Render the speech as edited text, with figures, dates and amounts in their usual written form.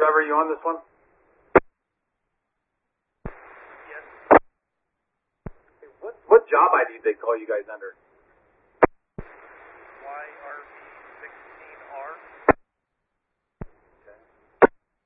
Trevor, you on this one? Yes. What job ID did they call you guys under?